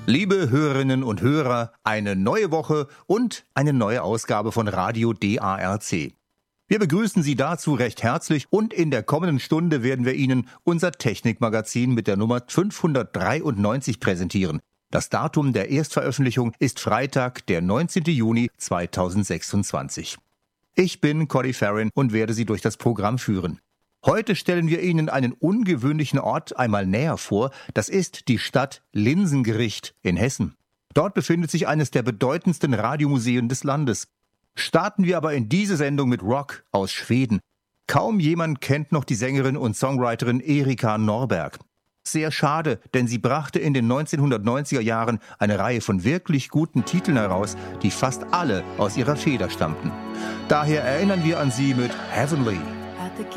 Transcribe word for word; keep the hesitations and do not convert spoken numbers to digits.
Liebe Hörerinnen und Hörer, eine neue Woche und eine neue Ausgabe von Radio D A R C. Wir begrüßen Sie dazu recht herzlich und in der kommenden Stunde werden wir Ihnen unser Technikmagazin mit der Nummer fünfhundertdreiundneunzig präsentieren. Das Datum der Erstveröffentlichung ist Freitag, der neunzehnten Juni zweitausendsechsundzwanzig. Ich bin Cody Farron und werde Sie durch das Programm führen. Heute stellen wir Ihnen einen ungewöhnlichen Ort einmal näher vor. Das ist die Stadt Linsengericht in Hessen. Dort befindet sich eines der bedeutendsten Radiomuseen des Landes. Starten wir aber in diese Sendung mit Rock aus Schweden. Kaum jemand kennt noch die Sängerin und Songwriterin Erika Norberg. Sehr schade, denn sie brachte in den neunzehnhundertneunziger Jahren eine Reihe von wirklich guten Titeln heraus, die fast alle aus ihrer Feder stammten. Daher erinnern wir an sie mit Heavenly.